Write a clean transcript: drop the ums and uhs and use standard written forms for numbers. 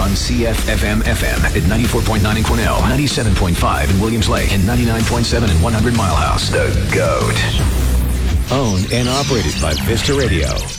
on CFFM FM at 94.9 in Cornell, 97.5 in Williams Lake, and 99.7 in 100 Mile House. The GOAT. Owned and operated by Vista Radio.